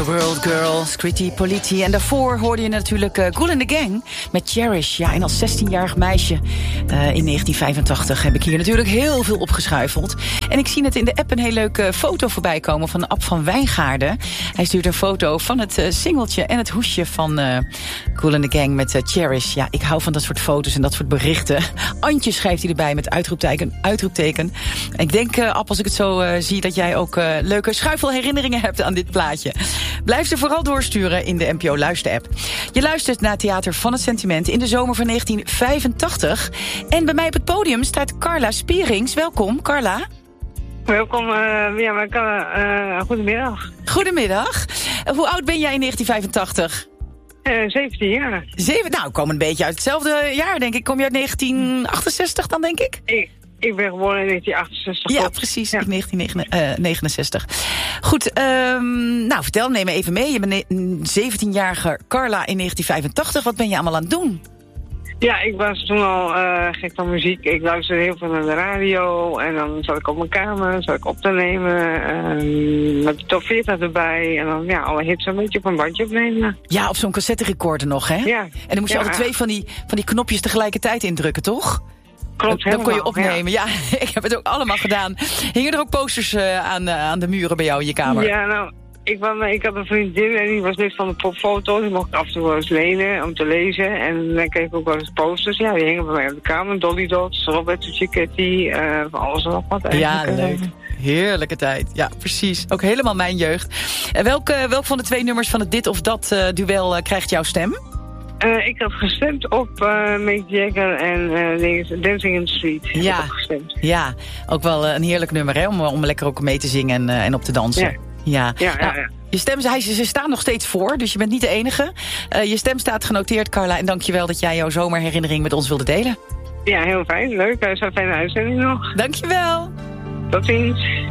The World Girl, Scritti Politti. En daarvoor hoorde je natuurlijk Kool and the Gang met Cherish. Ja, en als 16-jarig meisje in 1985 heb ik hier natuurlijk heel veel opgeschuifeld. En ik zie net in de app een heel leuke foto voorbij komen van Ab van Wijngaarden. Hij stuurt een foto van het singeltje en het hoesje van Kool and the Gang met Cherish. Ja, ik hou van dat soort foto's en dat soort berichten. Antje schrijft hij erbij met uitroepteken. Ik denk, Ab, als ik het zo zie, dat jij ook leuke schuifelherinneringen hebt aan dit plaatje. Blijf ze vooral doorsturen in de NPO Luister-app. Je luistert naar Theater van het Sentiment in de zomer van 1985. En bij mij op het podium staat Carla Spierings. Welkom, Carla. Welkom, goedemiddag. Goedemiddag. Hoe oud ben jij in 1985? 17 jaar. Nou, ik kom een beetje uit hetzelfde jaar, denk ik. Kom je uit 1968 dan, denk ik? Ik ben geboren in 1968. Ja, precies, ja. 1969. Goed, nou, vertel, neem me even mee. Je bent een 17-jarige Carla in 1985. Wat ben je allemaal aan het doen? Ja, ik was toen al gek van muziek. Ik luisterde heel veel naar de radio. En dan zat ik op mijn kamer, zat ik op te nemen. Met de top 40 erbij. En dan alle hits een beetje op een bandje opnemen. Ja, op zo'n cassette recorder nog, hè? Ja. En dan moest je altijd 2 van die knopjes tegelijkertijd indrukken, toch? Klopt, dan kon je opnemen. Ja, ik heb het ook allemaal gedaan. Hingen er ook posters aan de muren bij jou in je kamer? Ja, nou, ik had een vriendin en die was lid van de popfoto. Die mocht ik af en toe wel eens lenen om te lezen. En dan kreeg ik ook wel eens posters. Ja, die hingen bij mij op de kamer. Dolly Dots, Roberto Cicchetti, van alles en nog wat eigenlijk. Ja, leuk. Heerlijke tijd. Ja, precies. Ook helemaal mijn jeugd. Welk van de 2 nummers van het Dit of Dat duel krijgt jouw stem? Ik had gestemd op Mick Jagger en Dancing in the Street. Ja, ook wel een heerlijk nummer, hè? Om lekker ook mee te zingen en op te dansen. Ja. Je stem, ze staan nog steeds voor, dus je bent niet de enige. Je stem staat genoteerd, Carla. En dank je wel dat jij jouw zomerherinnering met ons wilde delen. Ja, heel fijn. Leuk. Zo'n fijne uitzending nog. Dank je wel. Tot ziens.